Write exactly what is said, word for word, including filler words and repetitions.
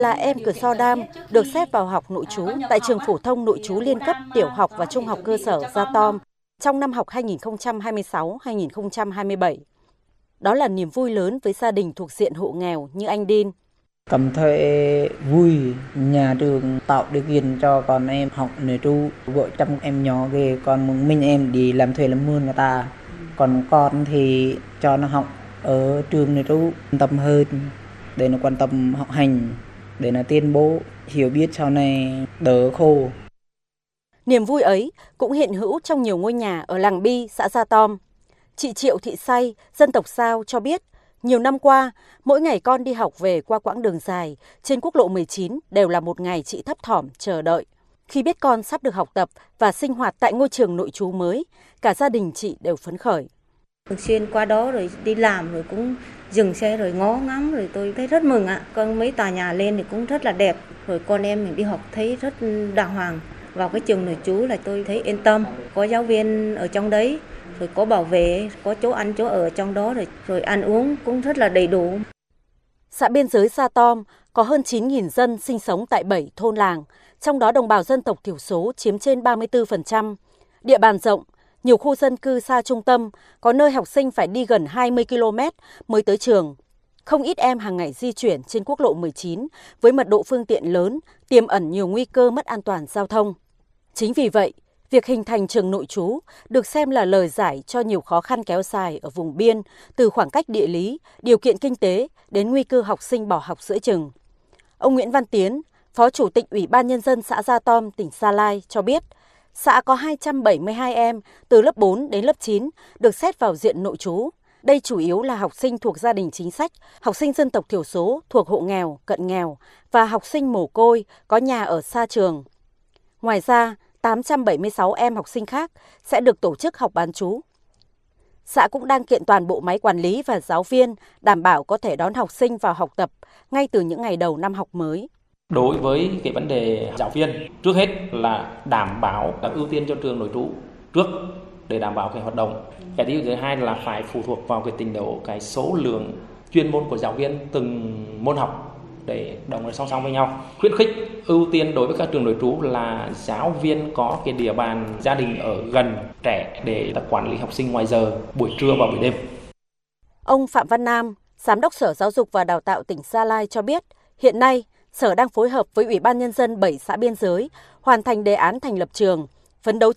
là em Cửa So Đam được xét vào học nội trú tại trường phổ thông nội trú liên cấp tiểu học và trung học cơ sở Gia Tom trong năm học hai nghìn không trăm hai mươi sáu hai nghìn không trăm hai mươi bảy. Đó là niềm vui lớn với gia đình thuộc diện hộ nghèo như anh Đin. Cảm thấy vui, nhà trường tạo điều kiện cho con em học nội trú, vợ chồng em nhỏ ghê, còn mình em đi làm thuê làm mướn người ta. Còn con thì cho nó học ở trường nội trú tâm hơn để nó quan tâm học hành, để nó tiến bộ, hiểu biết sau này đỡ khổ. Niềm vui ấy cũng hiện hữu trong nhiều ngôi nhà ở làng Bi, xã Gia Tom. Chị Triệu Thị Say, dân tộc Sao cho biết, nhiều năm qua, mỗi ngày con đi học về qua quãng đường dài, trên quốc lộ mười chín đều là một ngày chị thấp thỏm chờ đợi. Khi biết con sắp được học tập và sinh hoạt tại ngôi trường nội trú mới, cả gia đình chị đều phấn khởi. Thường xuyên qua đó rồi đi làm rồi cũng dừng xe rồi ngó ngắm rồi tôi thấy rất mừng ạ. Con mấy tòa nhà lên thì cũng rất là đẹp. Rồi con em mình đi học thấy rất đàng hoàng. Vào cái trường nội trú là tôi thấy yên tâm. Có giáo viên ở trong đấy, rồi có bảo vệ, có chỗ ăn chỗ ở trong đó rồi, rồi ăn uống cũng rất là đầy đủ. Xã biên giới Gia Tom có hơn chín nghìn dân sinh sống tại bảy thôn làng, trong đó đồng bào dân tộc thiểu số chiếm trên ba mươi tư phần trăm. Địa bàn rộng, nhiều khu dân cư xa trung tâm, có nơi học sinh phải đi gần hai mươi ki lô mét mới tới trường. Không ít em hàng ngày di chuyển trên quốc lộ mười chín với mật độ phương tiện lớn, tiềm ẩn nhiều nguy cơ mất an toàn giao thông. Chính vì vậy, việc hình thành trường nội trú được xem là lời giải cho nhiều khó khăn kéo dài ở vùng biên, từ khoảng cách địa lý, điều kiện kinh tế đến nguy cơ học sinh bỏ học giữa chừng. Ông Nguyễn Văn Tiến, Phó Chủ tịch Ủy ban Nhân dân xã Gia Tom, tỉnh Gia Lai cho biết, xã có hai trăm bảy mươi hai em từ lớp bốn đến lớp chín được xét vào diện nội trú. Đây chủ yếu là học sinh thuộc gia đình chính sách, học sinh dân tộc thiểu số thuộc hộ nghèo, cận nghèo và học sinh mồ côi có nhà ở xa trường. Ngoài ra, tám trăm bảy mươi sáu em học sinh khác sẽ được tổ chức học bán trú. Xã cũng đang kiện toàn bộ máy quản lý và giáo viên đảm bảo có thể đón học sinh vào học tập ngay từ những ngày đầu năm học mới. Đối với cái vấn đề giáo viên, trước hết là đảm bảo là ưu tiên cho trường nội trú trước để đảm bảo cái hoạt động. Cái thứ hai là phải phụ thuộc vào cái trình độ, cái số lượng chuyên môn của giáo viên từng môn học để đồng thời song song với nhau. Khuyến khích ưu tiên đối với các trường nội trú là giáo viên có cái địa bàn gia đình ở gần trẻ để quản lý học sinh ngoài giờ buổi trưa và buổi đêm. Ông Phạm Văn Nam, Giám đốc Sở Giáo dục và Đào tạo tỉnh Gia Lai cho biết, hiện nay Sở đang phối hợp với Ủy ban Nhân dân bảy xã biên giới hoàn thành đề án thành lập trường, phấn đấu